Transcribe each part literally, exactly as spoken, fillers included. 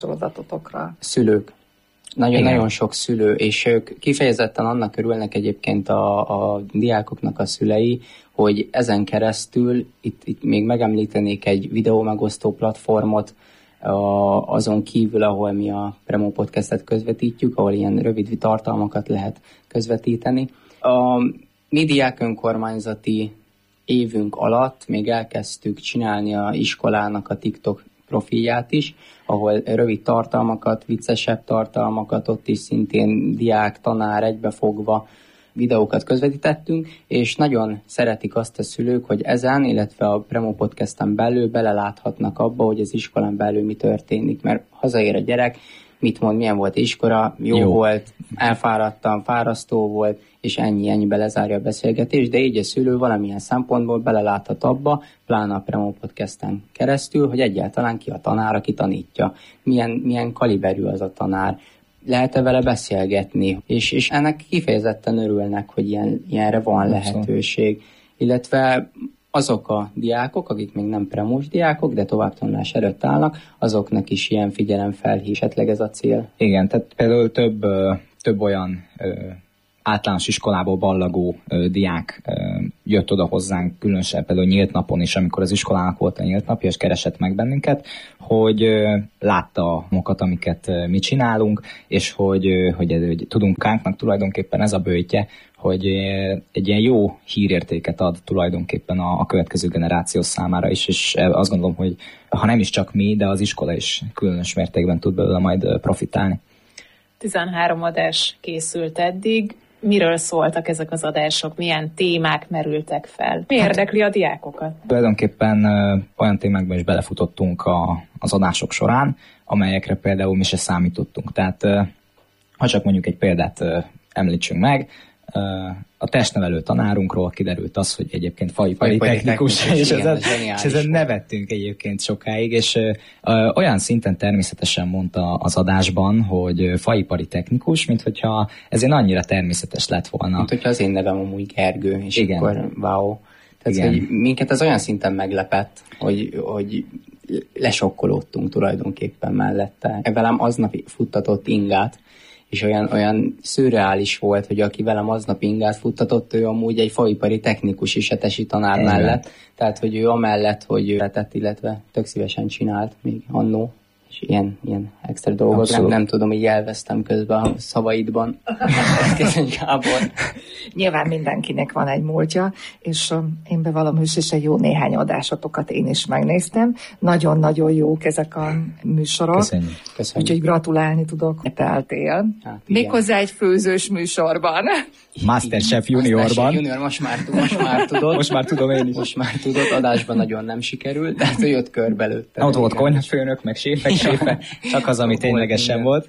sorozatatokra? Szülők. Nagyon-nagyon sok szülő, és ők kifejezetten annak örülnek egyébként a, a diákoknak a szülei, hogy ezen keresztül, itt, itt még megemlítenék egy videó megosztó platformot, a, azon kívül, ahol mi a Premo Podcastet közvetítjük, ahol ilyen rövid tartalmakat lehet közvetíteni. A mi diák önkormányzati évünk alatt még elkezdtük csinálni a iskolának a TikTok profilját is, ahol rövid tartalmakat, viccesebb tartalmakat, ott is szintén diák, tanár egybefogva videókat közvetítettünk, és nagyon szeretik azt a szülők, hogy ezen, illetve a Premo Podcasten belül beleláthatnak abba, hogy az iskolán belül mi történik, mert hazaér a gyerek, mit mond, milyen volt iskola, jó, jó. volt, elfáradtam, fárasztó volt, és ennyi, ennyibe lezárja a beszélgetés, de így a szülő valamilyen szempontból beleláthat abba, pláne a Premo Podcasten keresztül, hogy egyáltalán ki a tanár, aki tanítja, milyen, milyen kaliberű az a tanár, lehet-e vele beszélgetni, és, és ennek kifejezetten örülnek, hogy ilyen, ilyenre van lehetőség, illetve azok a diákok, akik még nem premós diákok, de továbbtanulás előtt állnak, azoknak is ilyen figyelemfelhív, esetleg ez a cél. Igen, tehát például több, több olyan általános iskolából ballagó ö, diák ö, jött oda hozzánk, különösen például nyílt napon is, amikor az iskolának volt a nyílt napja, és keresett meg bennünket, hogy ö, látta a mokat, amiket ö, mi csinálunk, és hogy, ö, hogy, hogy tudunkánknak tulajdonképpen ez a bőtje, hogy ö, egy ilyen jó hírértéket ad tulajdonképpen a, a következő generáció számára is, és azt gondolom, hogy ha nem is csak mi, de az iskola is különös mértékben tud belőle majd ö, profitálni. tizenhárom adás készült eddig. Miről szóltak ezek az adások? Milyen témák merültek fel? Mi érdekli a diákokat? Tulajdonképpen ö, olyan témákban is belefutottunk a, az adások során, amelyekre például mi se számítottunk. Tehát ö, ha csak mondjuk egy példát ö, említsünk meg, ö, a testnevelő tanárunkról kiderült az, hogy egyébként faipari technikus, technikus, és ezen, és ezen nevettünk egyébként sokáig, és ö, ö, olyan szinten természetesen mondta az adásban, hogy faipari technikus, mint hogyha ez én annyira természetes lett volna. Mint hogyha az én nevem amúgy Gergő, és igen. Akkor wow. Tehát, hogy minket az olyan szinten meglepett, hogy, hogy lesokkolódtunk tulajdonképpen mellette. Velem aznap futtatott ingát, és olyan, olyan szürreális volt, hogy aki velem aznap ingát futtatott, ő amúgy egy faipari technikus is etesi tanár igen. mellett. Tehát, hogy ő amellett, hogy ő letett, illetve tök szívesen csinált még annó, és ilyen, ilyen extra dolgok. Nem, nem tudom, így elvesztem közben a szavaidban. Gábor. Nyilván mindenkinek van egy múltja, és én bevallom is egy jó néhány adásotokat én is megnéztem. Nagyon-nagyon jók ezek a műsorok. Köszönjük. Köszönjük. Úgyhogy gratulálni tudok, teltél. Hát, méghozzá egy főzős műsorban. Masterchef Juniorban. Masterchef Junior, most már, most már tudod. Most már tudom én is. Most már tudod, adásban nagyon nem sikerült, de hát jött körbe előtte. Ott volt konyhafőnök, meg séfek, séfe, csak az, ami ténylegesen volt.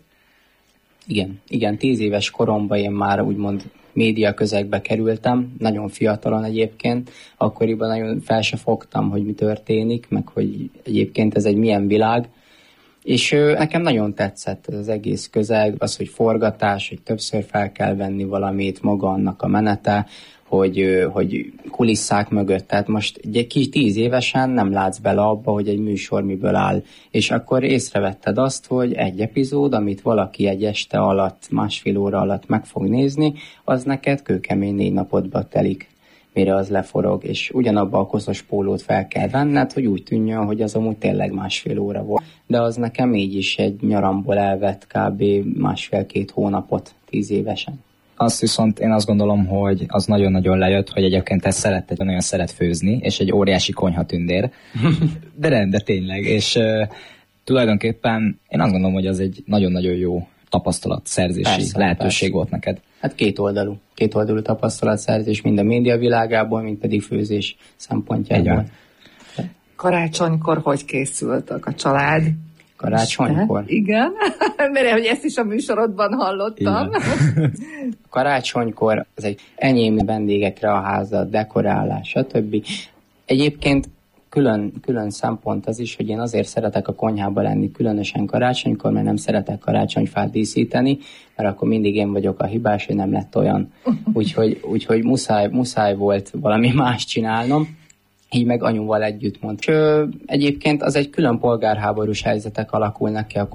Igen, igen, tíz éves koromban én már úgymond média közegbe kerültem, nagyon fiatalon egyébként, akkoriban nagyon fel se fogtam, hogy mi történik, meg hogy egyébként ez egy milyen világ, és ö, nekem nagyon tetszett ez az egész közeg, az, hogy forgatás, hogy többször fel kell venni valamit, maga annak a menete, hogy, ö, hogy kulisszák mögött, tehát most egy kis tíz évesen nem látsz bele abba, hogy egy műsor miből áll, és akkor észrevetted azt, hogy egy epizód, amit valaki egy este alatt, másfél óra alatt meg fog nézni, az neked kőkemény négy napodba telik, mire az leforog, és ugyanabba a koszos pólót fel kell venned, hogy úgy tűnjön, hogy az amúgy tényleg másfél óra volt. De az nekem így is egy nyaramból elvett kb. Másfél-két hónapot tíz évesen. Azt viszont én azt gondolom, hogy az nagyon-nagyon lejött, hogy egyébként ezt szeretett, nagyon szeret főzni, és egy óriási konyhatündér. De nem, de tényleg. És uh, tulajdonképpen én azt gondolom, hogy az egy nagyon-nagyon jó tapasztalatszerzési persze, lehetőség persze. volt neked. Hát kétoldalú. Kétoldalú tapasztalatszerzés mind a média világából, mind pedig főzés szempontjából. Karácsonykor hogy készültek a család? Karácsonykor? Igen, mert hogy ezt is a műsorodban hallottam. Karácsonykor az egy enyém vendégekre a házat, dekorálás, stb. Egyébként külön, külön szempont az is, hogy én azért szeretek a konyhába lenni, különösen karácsonykor, mert nem szeretek karácsonyfát díszíteni, mert akkor mindig én vagyok a hibás, hogy nem lett olyan. Úgyhogy, úgyhogy muszáj, muszáj volt valami más csinálnom. Így meg anyuval együtt mond. És ö, egyébként az egy külön polgárháborús helyzetek alakulnak ki a